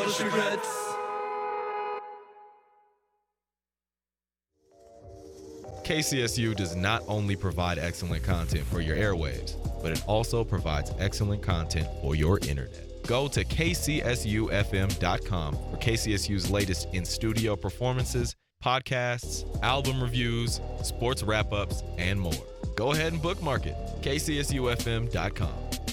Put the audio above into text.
endless regrets. KCSU does not only provide excellent content for your airwaves, but it also provides excellent content for your internet. Go to kcsufm.com for KCSU's latest in-studio performances, podcasts, album reviews, sports wrap-ups, and more. Go ahead and bookmark it, kcsufm.com.